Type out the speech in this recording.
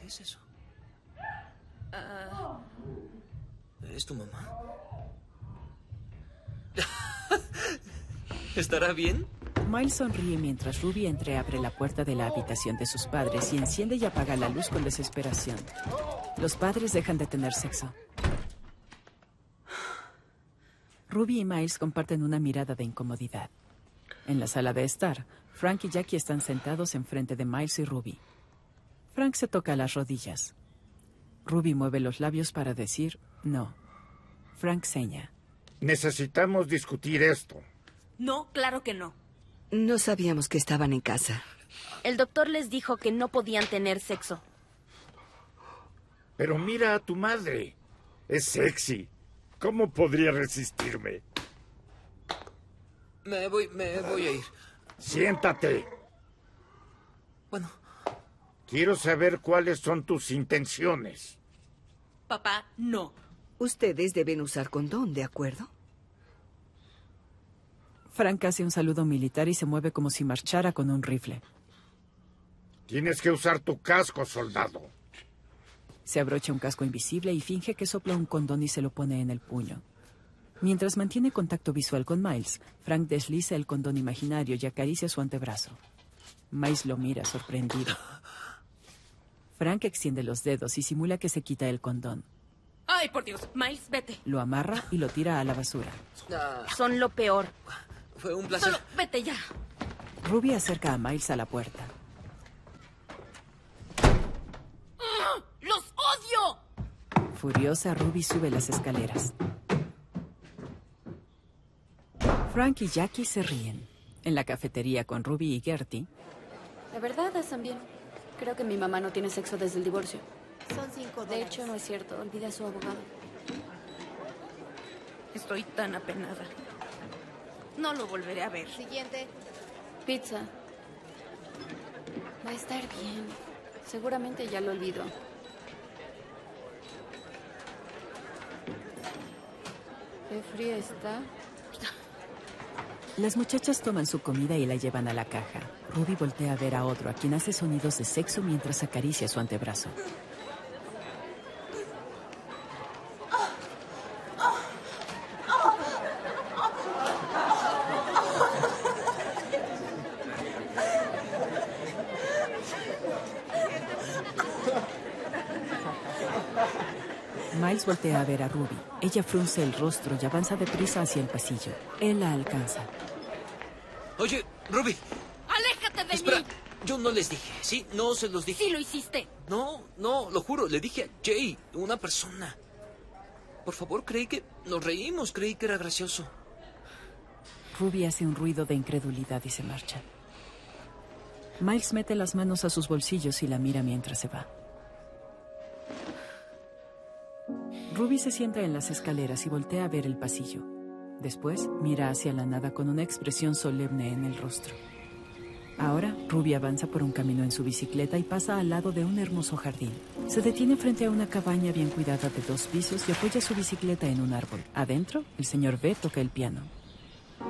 ¿Qué es eso? ¿Es tu mamá? ¿Estará bien? Miles sonríe mientras Ruby entreabre la puerta de la habitación de sus padres y enciende y apaga la luz con desesperación. Los padres dejan de tener sexo. Ruby y Miles comparten una mirada de incomodidad. En la sala de estar, Frank y Jackie están sentados enfrente de Miles y Ruby. Frank se toca las rodillas. Ruby mueve los labios para decir no. Frank seña. Necesitamos discutir esto. No, claro que no. No sabíamos que estaban en casa. El doctor les dijo que no podían tener sexo. Pero mira a tu madre. Es sexy. ¿Cómo podría resistirme? Me voy a ir. Siéntate. Bueno. Quiero saber cuáles son tus intenciones. Papá, no. Ustedes deben usar condón, ¿de acuerdo? Frank hace un saludo militar y se mueve como si marchara con un rifle. Tienes que usar tu casco, soldado. Se abrocha un casco invisible y finge que sopla un condón y se lo pone en el puño. Mientras mantiene contacto visual con Miles, Frank desliza el condón imaginario y acaricia su antebrazo. Miles lo mira sorprendido. Frank extiende los dedos y simula que se quita el condón. Ay, por Dios. Miles, vete. Lo amarra y lo tira a la basura. Son lo peor. Fue un placer. Solo vete ya. Ruby acerca a Miles a la puerta. ¡Los odio! Furiosa, Ruby sube las escaleras. Frank y Jackie se ríen. En la cafetería con Ruby y Gertie. La verdad, hacen bien. Creo que mi mamá no tiene sexo desde el divorcio. Son $5. De hecho, no es cierto. Olvida a su abogado. Estoy tan apenada. No lo volveré a ver. Siguiente. Pizza. Va a estar bien. Seguramente ya lo olvidó. Qué fría está. Las muchachas toman su comida y la llevan a la caja. Ruby voltea a ver a otro, a quien hace sonidos de sexo mientras acaricia su antebrazo. Miles voltea a ver a Ruby. Ella frunce el rostro y avanza deprisa hacia el pasillo. Él la alcanza. Oye, Ruby. ¡Aléjate de Espera, mí! yo no les dije, ¿sí? No se los dije. Sí lo hiciste. No, lo juro, le dije a Jay, una persona. Por favor, creí que nos reímos, creí que era gracioso. Ruby hace un ruido de incredulidad y se marcha. Miles mete las manos a sus bolsillos y la mira mientras se va. Ruby se sienta en las escaleras y voltea a ver el pasillo. Después, mira hacia la nada con una expresión solemne en el rostro. Ahora, Ruby avanza por un camino en su bicicleta y pasa al lado de un hermoso jardín. Se detiene frente a una cabaña bien cuidada de 2 pisos y apoya su bicicleta en un árbol. Adentro, el señor B toca el piano.